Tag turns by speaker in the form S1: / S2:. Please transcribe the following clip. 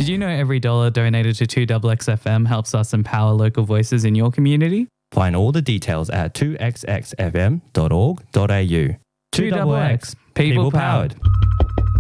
S1: Did you know every dollar donated to 2XXFM helps us empower local voices in your community?
S2: Find all the details at 2xxfm.org.au.
S1: 2XX, people powered.